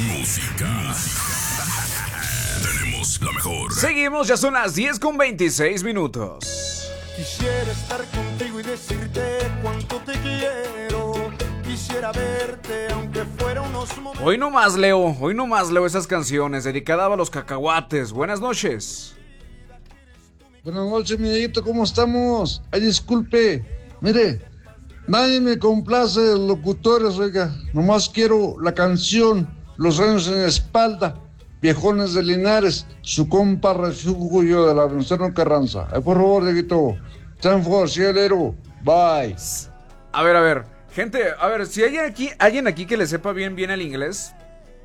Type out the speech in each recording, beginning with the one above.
Música. Tenemos la mejor. Seguimos, ya son las 10:26. Quisiera estar contigo y decirte cuánto te quiero. Quisiera verte aunque fuera unos momentos. Hoy no más leo esas canciones dedicadas a los cacahuates. Buenas noches. Buenas noches, mi amiguito, ¿cómo estamos? Ay, disculpe, mire, nadie me complace de locutores, oiga. Nomás quiero la canción Los años en la espalda, Viejones de Linares, su compa refugio de la Venustiano Carranza. Ay, por favor, Dieguito, ten cielero, bye. A ver, gente, si hay alguien aquí que le sepa bien el inglés,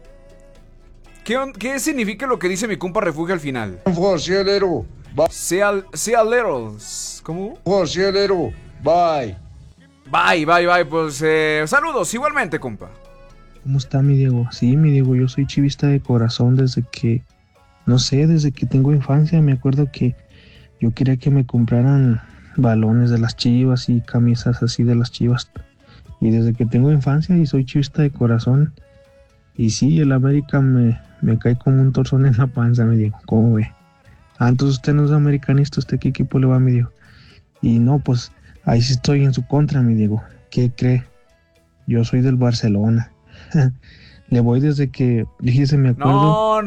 ¿qué significa lo que dice mi compa refugio al final? Ten cielero, bye. Sea little, ¿cómo? Cielero, bye. Bye, pues saludos igualmente, compa. ¿Cómo está, mi Diego? Sí, mi Diego, yo soy chivista de corazón desde que tengo infancia. Me acuerdo que yo quería que me compraran balones de las Chivas y camisas así de las Chivas. Y desde que tengo infancia y soy chivista de corazón. Y sí, el América me cae como un torzón en la panza, mi Diego. ¿Cómo ve? Entonces usted no es americanista, ¿usted qué equipo le va, mi Diego? Y no, pues ahí sí estoy en su contra, mi Diego. ¿Qué cree? Yo soy del Barcelona. Le voy desde que, fíjese, me acuerdo.